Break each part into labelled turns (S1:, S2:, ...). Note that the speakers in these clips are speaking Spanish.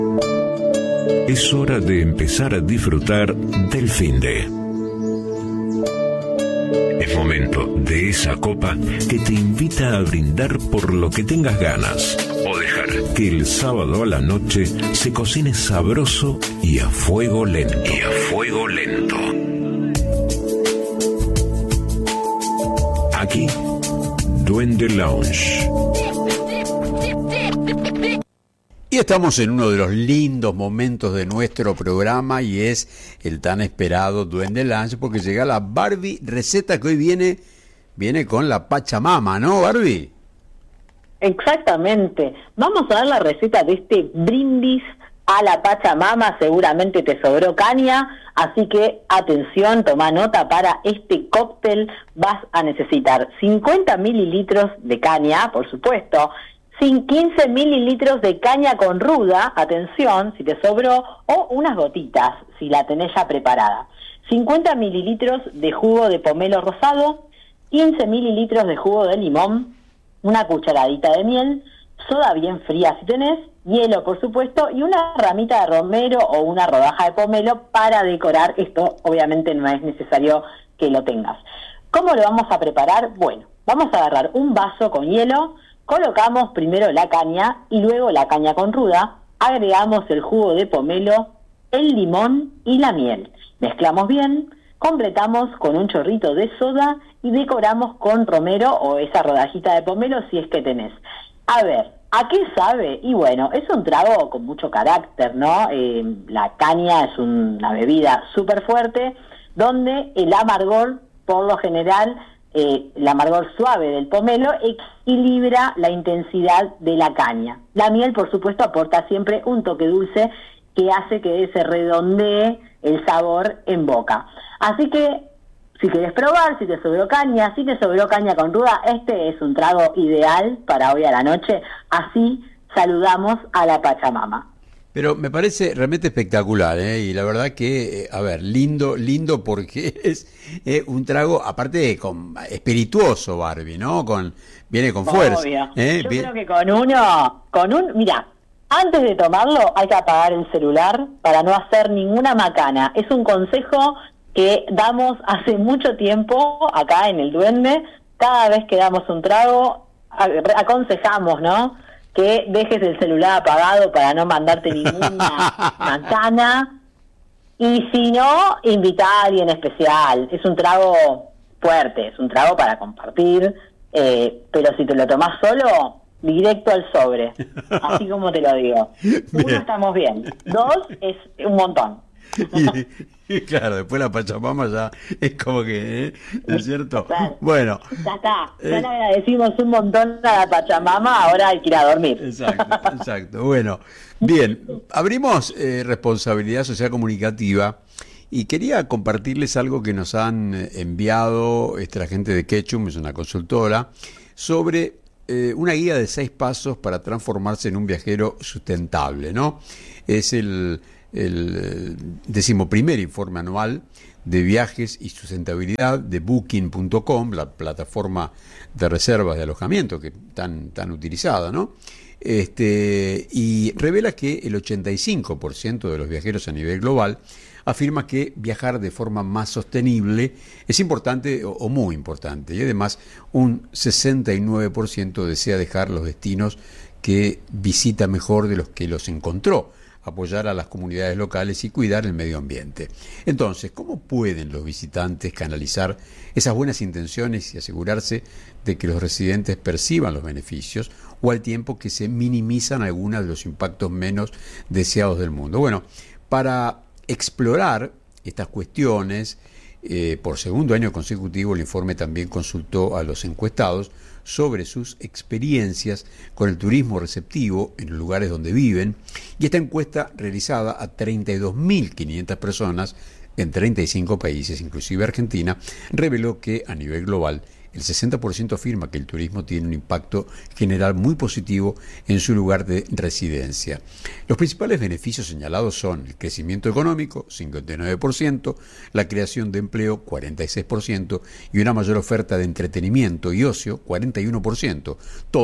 S1: Es hora de empezar a disfrutar del finde. Es momento de esa copa que te invita a brindar por lo que tengas ganas o dejar que el sábado a la noche se cocine sabroso y a fuego lento. Aquí, Duende Lounge.
S2: Y estamos en uno de los lindos momentos de nuestro programa y es el tan esperado Duende Lunch, porque llega la Barbie receta que hoy viene con la Pachamama, ¿no, Barbie?
S3: Exactamente. Vamos a dar la receta de este brindis a la Pachamama. Seguramente te sobró caña, así que atención, toma nota. Para este cóctel vas a necesitar 50 mililitros de caña, por supuesto, 15 mililitros de caña con ruda, atención, si te sobró, o unas gotitas, si la tenés ya preparada. 50 mililitros de jugo de pomelo rosado, 15 mililitros de jugo de limón, una cucharadita de miel, soda bien fría si tenés, hielo por supuesto, y una ramita de romero o una rodaja de pomelo para decorar. Esto obviamente no es necesario que lo tengas. ¿Cómo lo vamos a preparar? Bueno, vamos a agarrar un vaso con hielo, colocamos primero la caña y luego la caña con ruda, agregamos el jugo de pomelo, el limón y la miel. Mezclamos bien, completamos con un chorrito de soda y decoramos con romero o esa rodajita de pomelo si es que tenés. A ver, ¿a qué sabe? Y bueno, es un trago con mucho carácter, ¿no? La caña es una bebida súper fuerte donde el amargor, por lo general, el amargor suave del pomelo equilibra la intensidad de la caña. La miel, por supuesto, aporta siempre un toque dulce que hace que se redondee el sabor en boca. Así que, si querés probar, si te sobró caña, si te sobró caña con ruda, este es un trago ideal para hoy a la noche. Así saludamos a la Pachamama.
S2: Pero me parece realmente espectacular, ¿eh? Y la verdad que, a ver, lindo porque es un trago, aparte, espirituoso, Barbie, ¿no? Viene con fuerza.
S3: Obvio. Yo creo que mira, antes de tomarlo hay que apagar el celular para no hacer ninguna macana. Es un consejo que damos hace mucho tiempo acá en el Duende. Cada vez que damos un trago, aconsejamos, ¿no?, que dejes el celular apagado para no mandarte ninguna macana. Y si no, invita a alguien especial. Es un trago fuerte, es un trago para compartir, pero si te lo tomás solo, directo al sobre. Así como te lo digo.
S2: Bien.
S3: 1, estamos bien. 2, es un montón.
S2: Y claro, después la Pachamama ya es como que, ¿no es cierto?
S3: Claro.
S2: Bueno.
S3: Ya está, ya le agradecimos un montón a la Pachamama, ahora hay que ir a dormir.
S2: Exacto. Bueno, bien, abrimos responsabilidad social comunicativa y quería compartirles algo que nos han enviado la gente de Ketchum, es una consultora, sobre una guía de 6 pasos para transformarse en un viajero sustentable, ¿no? Es el 11º informe anual de viajes y sustentabilidad de Booking.com, la plataforma de reservas de alojamiento que tan utilizada, ¿no? Y revela que el 85% de los viajeros a nivel global afirma que viajar de forma más sostenible es importante o muy importante, y además un 69% desea dejar los destinos que visita mejor de los que los encontró, apoyar a las comunidades locales y cuidar el medio ambiente. Entonces, ¿cómo pueden los visitantes canalizar esas buenas intenciones y asegurarse de que los residentes perciban los beneficios o al tiempo que se minimizan algunos de los impactos menos deseados del mundo? Bueno, para explorar estas cuestiones, por segundo año consecutivo, el informe también consultó a los encuestados sobre sus experiencias con el turismo receptivo en los lugares donde viven, y esta encuesta, realizada a 32.500 personas en 35 países, inclusive Argentina, reveló que a nivel global el 60% afirma que el turismo tiene un impacto general muy positivo en su lugar de residencia. Los principales beneficios señalados son el crecimiento económico, 59%, la creación de empleo, 46%, y una mayor oferta de entretenimiento y ocio, 41%, todos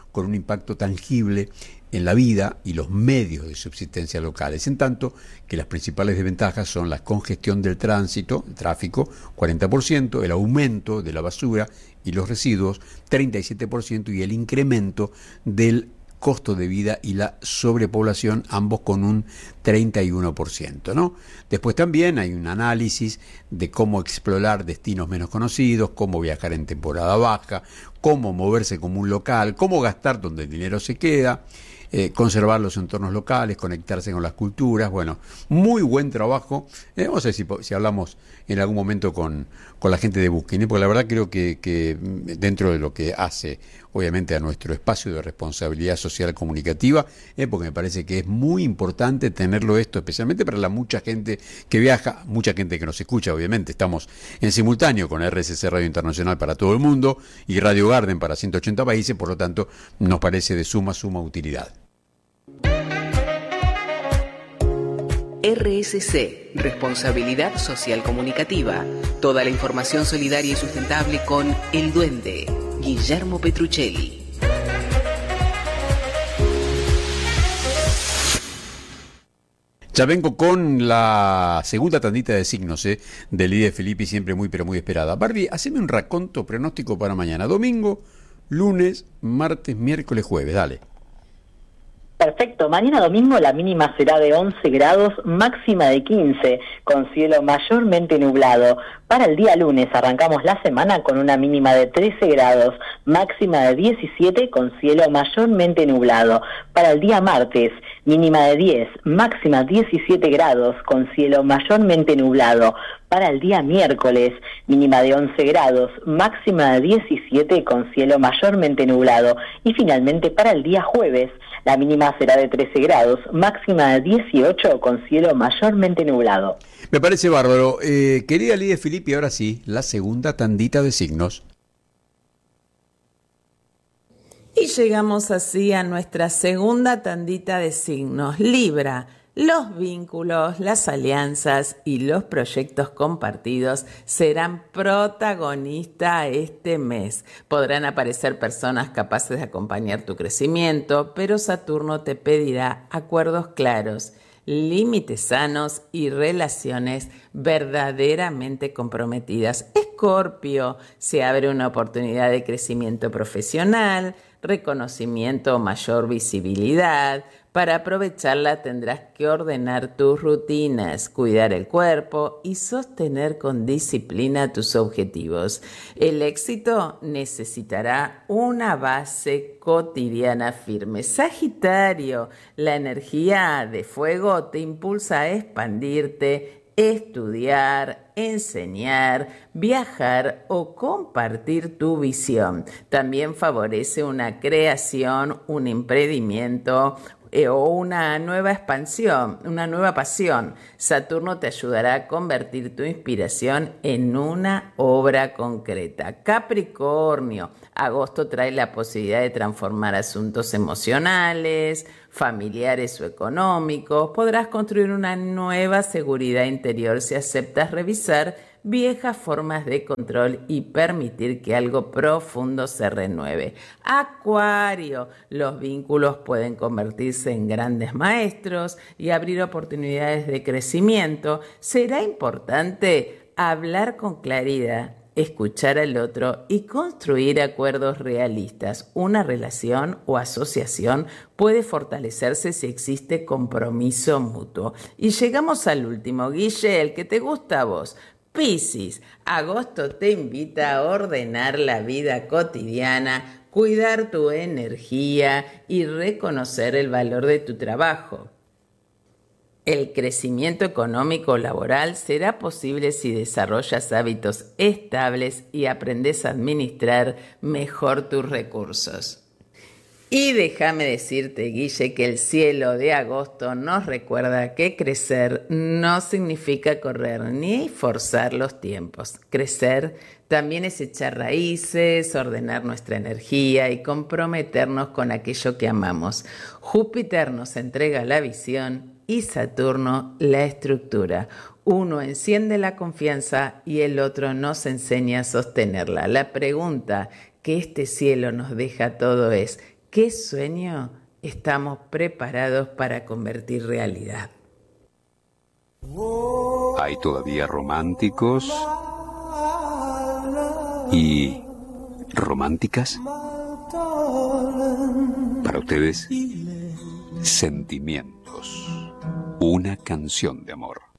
S2: con un impacto tangible en la vida y los medios de subsistencia locales, en tanto que las principales desventajas son la congestión del tránsito, el tráfico, 40%, el aumento de la basura y los residuos, 37%, y el incremento del costo de vida y la sobrepoblación, ambos con un 31%, ¿no? Después también hay un análisis de cómo explorar destinos menos conocidos, cómo viajar en temporada baja, cómo moverse como un local, cómo gastar donde el dinero se queda, conservar los entornos locales, conectarse con las culturas. Bueno, muy buen trabajo. Vamos a ver si hablamos en algún momento con la gente de Booking, porque la verdad creo que dentro de lo que hace obviamente a nuestro espacio de responsabilidad social comunicativa, porque me parece que es muy importante tenerlo esto, especialmente para la mucha gente que viaja, mucha gente que nos escucha. Obviamente estamos en simultáneo con RSC Radio Internacional para todo el mundo y Radio Garden para 180 países, por lo tanto nos parece de suma utilidad.
S4: RSC, Responsabilidad Social Comunicativa. Toda la información solidaria y sustentable con El Duende, Guillermo Petruccelli.
S2: Ya vengo con la segunda tandita de signos de Lidia Filippi, siempre muy pero muy esperada. Barbie, haceme un raconto pronóstico para mañana, domingo, lunes, martes, miércoles, jueves, dale.
S3: Perfecto, mañana domingo la mínima será de 11 grados, máxima de 15, con cielo mayormente nublado. Para el día lunes arrancamos la semana con una mínima de 13 grados, máxima de 17, con cielo mayormente nublado. Para el día martes, mínima de 10, máxima 17 grados, con cielo mayormente nublado. Para el día miércoles, mínima de 11 grados, máxima de 17, con cielo mayormente nublado. Y finalmente para el día jueves, la mínima será de 13 grados, máxima de 18, con cielo mayormente nublado.
S2: Me parece bárbaro. Querida Lidia Filippi, ahora sí, la segunda tandita de signos.
S5: Y llegamos así a nuestra segunda tandita de signos. Libra. Los vínculos, las alianzas y los proyectos compartidos serán protagonistas este mes. Podrán aparecer personas capaces de acompañar tu crecimiento, pero Saturno te pedirá acuerdos claros, límites sanos y relaciones verdaderamente comprometidas. Escorpio, se abre una oportunidad de crecimiento profesional, reconocimiento o mayor visibilidad. Para aprovecharla tendrás que ordenar tus rutinas, cuidar el cuerpo y sostener con disciplina tus objetivos. El éxito necesitará una base cotidiana firme. Sagitario, la energía de fuego te impulsa a expandirte, estudiar, enseñar, viajar o compartir tu visión. También favorece una creación, un emprendimiento o una nueva expansión, una nueva pasión. Saturno te ayudará a convertir tu inspiración en una obra concreta. Capricornio, agosto trae la posibilidad de transformar asuntos emocionales, familiares o económicos. Podrás construir una nueva seguridad interior si aceptas revisar viejas formas de control y permitir que algo profundo se renueve. Acuario, los vínculos pueden convertirse en grandes maestros y abrir oportunidades de crecimiento. Será importante hablar con claridad, escuchar al otro y construir acuerdos realistas. Una relación o asociación puede fortalecerse si existe compromiso mutuo. Y llegamos al último, Guille, el que te gusta a vos. Piscis, agosto te invita a ordenar la vida cotidiana, cuidar tu energía y reconocer el valor de tu trabajo. El crecimiento económico laboral será posible si desarrollas hábitos estables y aprendes a administrar mejor tus recursos. Y déjame decirte, Guille, que el cielo de agosto nos recuerda que crecer no significa correr ni forzar los tiempos. Crecer también es echar raíces, ordenar nuestra energía y comprometernos con aquello que amamos. Júpiter nos entrega la visión y Saturno la estructura. Uno enciende la confianza y el otro nos enseña a sostenerla. La pregunta que este cielo nos deja a todo es: ¿Qué sueño estamos preparados para convertir realidad?
S6: Hay todavía románticos y románticas. Para ustedes, Sentimientos, una canción de amor.